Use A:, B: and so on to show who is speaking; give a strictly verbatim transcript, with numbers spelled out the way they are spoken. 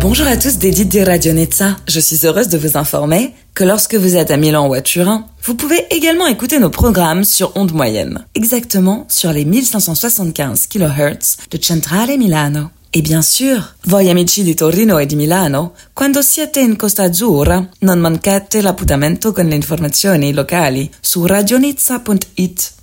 A: Bonjour à tous des Dites de Radio Nizza. Je suis heureuse de vous informer que lorsque vous êtes à Milan ou à Turin, vous pouvez également écouter nos programmes sur ondes moyennes, exactement sur les mille cinq cent soixante-quinze kilohertz de Centrale Milano. E bien sûr, voi amici di Torino e di Milano, quando siete in Costa Azzurra, non mancate l'appuntamento con le informazioni locali su radionizza punto it.